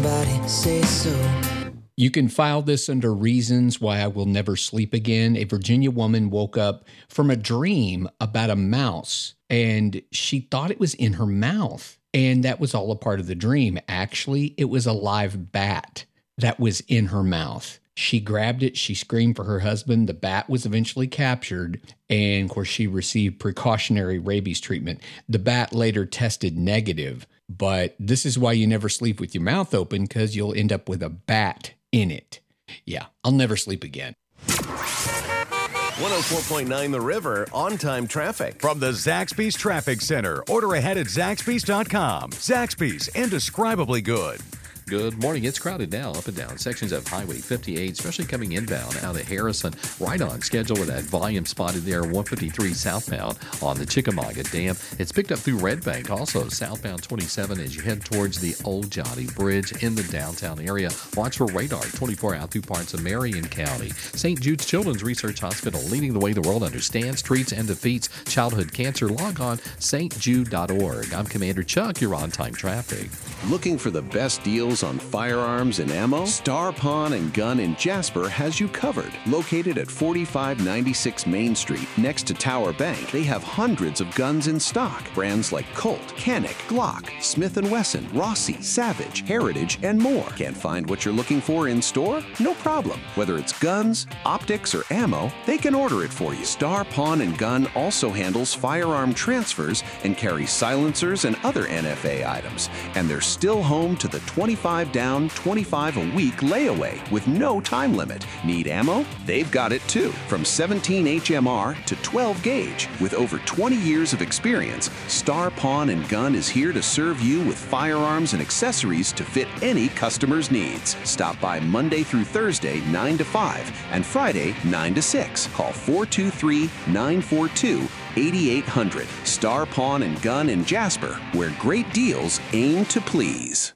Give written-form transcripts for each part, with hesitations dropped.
somebody say so. You can file this under reasons why I will never sleep again. A Virginia woman woke up from a dream about a mouse, and she thought it was in her mouth. And that was all a part of the dream. Actually, it was a live bat that was in her mouth. She grabbed it. She screamed for her husband. The bat was eventually captured. And of course, she received precautionary rabies treatment. The bat later tested negative. But this is why you never sleep with your mouth open, because you'll end up with a bat in it. Yeah, I'll never sleep again. 104.9 The River, on-time traffic. From the Zaxby's Traffic Center. Order ahead at Zaxby's.com. Zaxby's, indescribably good. Good morning. It's crowded now up and down sections of Highway 58, especially coming inbound out of Harrison. Right on schedule with that volume spotted there, 153 southbound on the Chickamauga Dam. It's picked up through Red Bank, also southbound 27 as you head towards the Old Jotty Bridge in the downtown area. Watch for radar 24 out through parts of Marion County. St. Jude's Children's Research Hospital, leading the way the world understands, treats, and defeats childhood cancer. Log on stjude.org. I'm Commander Chuck. You're on-time traffic. Looking for the best deals on firearms and ammo? Star Pawn and Gun in Jasper has you covered. Located at 4596 Main Street next to Tower Bank, they have hundreds of guns in stock. Brands like Colt, Canik, Glock, Smith & Wesson, Rossi, Savage, Heritage, and more. Can't find what you're looking for in store? No problem. Whether it's guns, optics, or ammo, they can order it for you. Star Pawn and Gun also handles firearm transfers and carries silencers and other NFA items. And they're still home to the 25 down, 25 a week layaway with no time limit. Need ammo? They've got it too. From 17 HMR to 12 gauge. With over 20 years of experience, Star Pawn and Gun is here to serve you with firearms and accessories to fit any customer's needs. Stop by Monday through Thursday, 9 to 5, and Friday, 9 to 6. Call 423-942-8800. Star Pawn and Gun in Jasper, where great deals aim to please.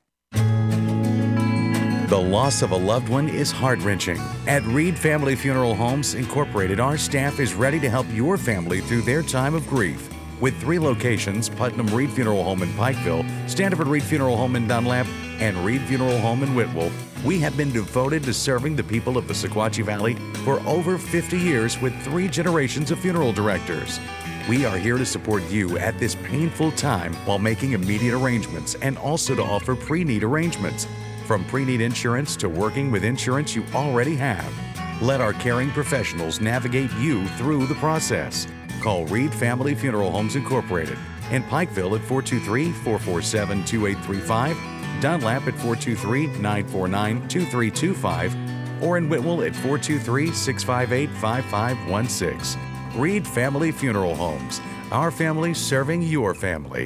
The loss of a loved one is heart-wrenching. At Reed Family Funeral Homes Incorporated, our staff is ready to help your family through their time of grief. With 3 locations, Putnam Reed Funeral Home in Pikeville, Standiford Reed Funeral Home in Dunlap, and Reed Funeral Home in Whitwell, we have been devoted to serving the people of the Sequatchie Valley for over 50 years with 3 generations of funeral directors. We are here to support you at this painful time while making immediate arrangements and also to offer pre-need arrangements. From pre-need insurance to working with insurance you already have. Let our caring professionals navigate you through the process. Call Reed Family Funeral Homes Incorporated in Pikeville at 423-447-2835, Dunlap at 423-949-2325, or in Whitwell at 423-658-5516. Reed Family Funeral Homes. Our family serving your family.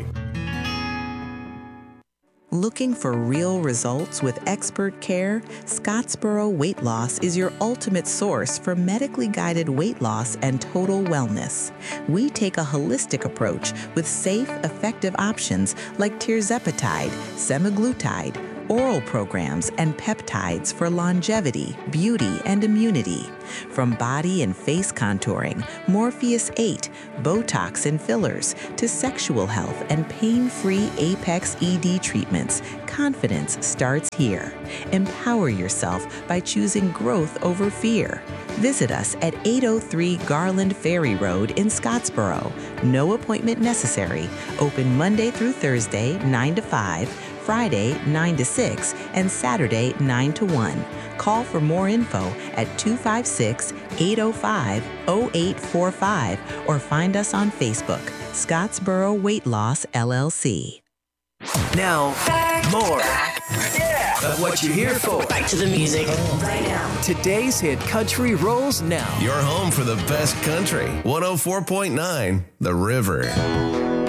Looking for real results with expert care? Scottsboro Weight Loss is your ultimate source for medically guided weight loss and total wellness. We take a holistic approach with safe, effective options like tirzepatide, semaglutide, oral programs, and peptides for longevity, beauty, and immunity. From body and face contouring, Morpheus 8, Botox and fillers, to sexual health and pain-free Apex ED treatments, confidence starts here. Empower yourself by choosing growth over fear. Visit us at 803 Garland Ferry Road in Scottsboro. No appointment necessary. Open Monday through Thursday, 9 to 5, Friday, 9 to 6, and Saturday, 9 to 1. Call for more info at 256-805-0845 or find us on Facebook, Scottsboro Weight Loss, LLC. Now, more of what you're here for. Back to the music right now. Today's hit country rolls now. Your home for the best country. 104.9 The River.